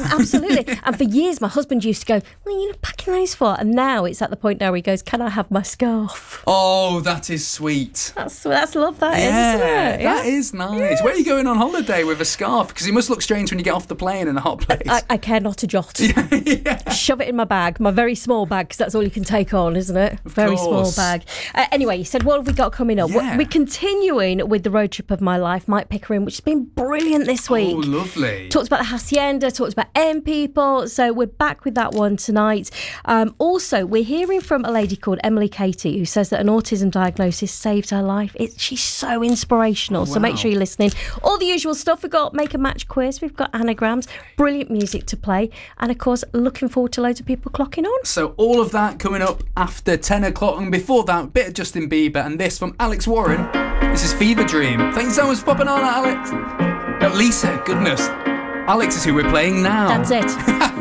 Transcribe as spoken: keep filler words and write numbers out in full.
absolutely. And for years, my husband used to go, "What are you packing those for?" And now it's at the point now where he goes, "Can I have my scarf?" Oh, that is sweet. That's that's love. That is, Yeah, isn't it? that Yeah. is nice. Yes. Where are you going on holiday with a scarf? Because it must look strange when you get off the plane in a hot place. I, I care not a jot. yeah. Shove it in my bag, my very small bag, because that's all you can take on, isn't it? Of Very small course. bag. Uh, anyway, you said, what have we got coming up? Yeah. We're continuing with the road trip of my life, Mike Pickering, which has been brilliant this week. Oh, lovely. Talked about the Hacienda, talked about M people, so we're back with that one tonight. Um, also, we're hearing from a lady called Emily Katie, who says that an autism diagnosis saved her life. It, she's so inspirational, Oh, so make wow. sure you're listening. All the usual stuff. We've got Make a Match quiz, we've got anagrams, brilliant music to play, and of course, looking forward to loads of people clocking on. So all of that coming up after ten o'clock, and before that, a bit of Justin Bieber and this from Alex Warren. This is Fever Dream. Thanks so much for popping on, Alex. Uh, Lisa, goodness. Alex is who we're playing now. That's it.